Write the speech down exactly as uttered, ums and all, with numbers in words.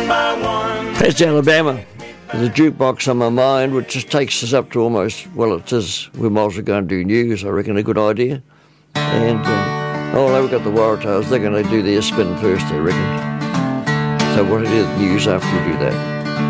one by one. That's Alabama. There's a jukebox on my mind, which just takes us up to almost, well, it says we might as well go and do news, I reckon, a good idea. And, uh, oh, no, we've got the Waratahs. They're going to do their spin first, I reckon. So we'll do the news after we do that.